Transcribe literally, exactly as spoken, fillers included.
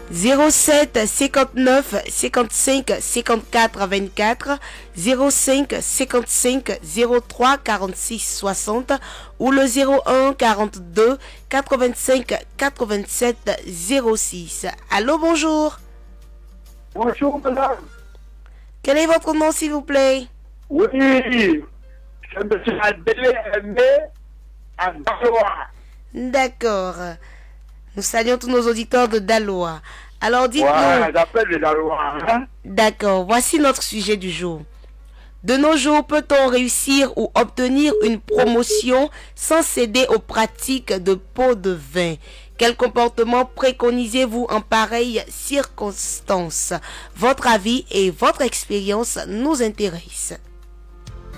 zéro sept cinquante-neuf cinquante-cinq cinquante-quatre vingt-quatre, zéro cinq cinquante-cinq zéro trois quarante-six soixante ou le zéro un quarante-deux quatre-vingt-cinq quatre-vingt-sept zéro six. Allô, bonjour. Bonjour, madame. Quel est votre nom, s'il vous plaît? Oui, je me suis appelé Aimé à Daloa. D'accord. Nous saluons tous nos auditeurs de Daloa. Alors dites-nous... Ouais, j'appelle de Daloa. Hein? D'accord, voici notre sujet du jour. De nos jours, peut-on réussir ou obtenir une promotion sans céder aux pratiques de pot de vin? Quel comportement préconisez-vous en pareille circonstance? Votre avis et votre expérience nous intéressent.